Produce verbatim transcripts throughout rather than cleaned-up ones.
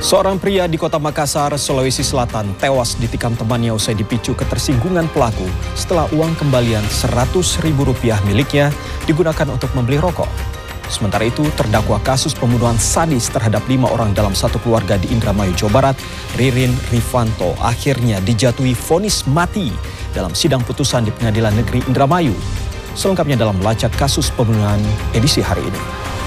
Seorang pria di kota Makassar, Sulawesi Selatan tewas ditikam temannya usai dipicu ketersinggungan pelaku setelah uang kembalian seratus ribu rupiah miliknya digunakan untuk membeli rokok. Sementara itu, terdakwa kasus pembunuhan sadis terhadap lima orang dalam satu keluarga di Indramayu, Jawa Barat, Ririn Rifanto, akhirnya dijatuhi vonis mati dalam sidang putusan di Pengadilan Negeri Indramayu. Selengkapnya dalam melacak kasus pembunuhan edisi hari ini.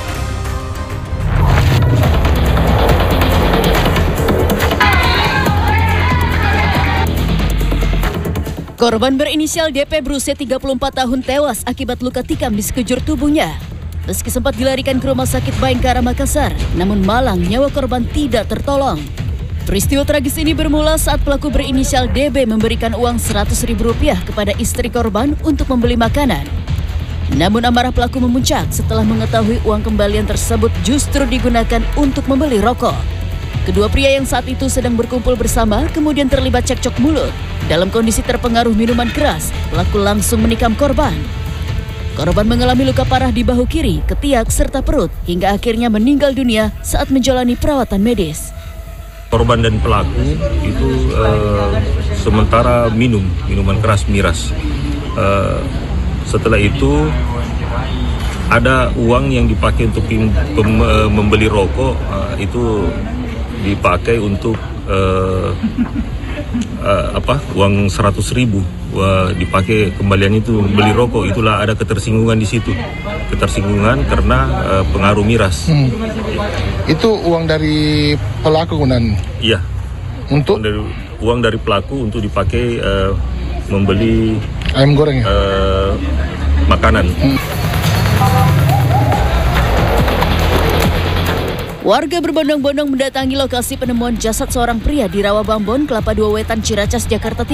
Korban berinisial D P berusia tiga puluh empat tahun tewas akibat luka tikam di sekujur tubuhnya. Meski sempat dilarikan ke Rumah Sakit Bayangkara Makassar, namun malang nyawa korban tidak tertolong. Peristiwa tragis ini bermula saat pelaku berinisial D B memberikan uang seratus ribu rupiah kepada istri korban untuk membeli makanan. Namun amarah pelaku memuncak setelah mengetahui uang kembalian tersebut justru digunakan untuk membeli rokok. Kedua pria yang saat itu sedang berkumpul bersama kemudian terlibat cekcok mulut. Dalam kondisi terpengaruh minuman keras, pelaku langsung menikam korban. Korban mengalami luka parah di bahu kiri, ketiak, serta perut, hingga akhirnya meninggal dunia saat menjalani perawatan medis. Korban dan pelaku itu uh, sementara minum minuman keras miras. Uh, setelah itu ada uang yang dipakai untuk pem, pem, uh, membeli rokok, uh, itu dipakai untuk uh, uh, apa uang seratus ribu uh, dipakai kembalian itu beli rokok. Itulah ada ketersinggungan di situ, ketersinggungan karena uh, pengaruh miras. Hmm. Itu uang dari pelaku kan? Iya. Untuk uang dari, uang dari pelaku untuk dipakai uh, membeli ayam goreng ya? uh, makanan. Hmm. Warga berbondong-bondong mendatangi lokasi penemuan jasad seorang pria di Rawabambon, Kelapa Dua Wetan, Ciracas, Jakarta Timur.